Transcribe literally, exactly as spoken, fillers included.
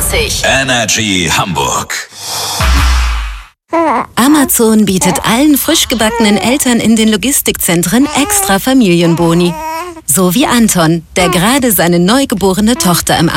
dreißig. Energy Hamburg. Amazon bietet allen frisch gebackenen Eltern in den Logistikzentren extra Familienboni. So wie Anton, der gerade seine neugeborene Tochter im